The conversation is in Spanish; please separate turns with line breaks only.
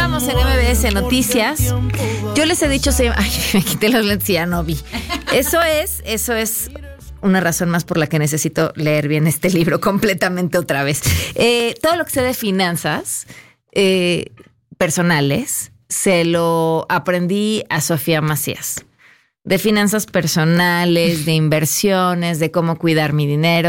Estamos en MBS Noticias. Yo les he dicho, ay, me quité los lentes y ya no vi. Eso es una razón más por la que necesito leer bien este libro completamente otra vez. Todo lo que sé de finanzas personales se lo aprendí a Sofía Macías. De finanzas personales, de inversiones, de cómo cuidar mi dinero.